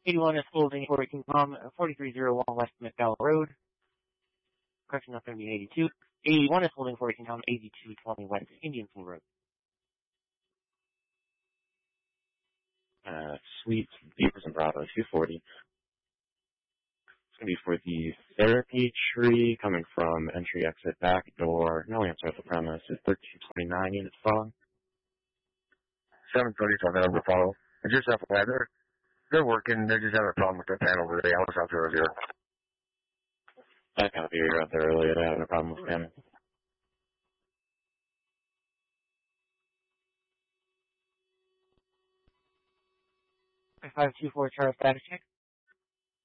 81 is holding for King Tom, 4301 West McDowell Road. Correction, that's going to be 82. 81 is holding for King Tom, 8220 West Indian Pool Road. Suite Beavers and Bravo 240. It's going to be for the therapy tree coming from entry exit back door. No answer at the premise. Is 1329 units following? 737 number follow. I just have they're working. They just have a problem with their panel today. I was out there earlier. I kind of figured you're out there earlier. They're having a problem with panel. $524 Charles status check.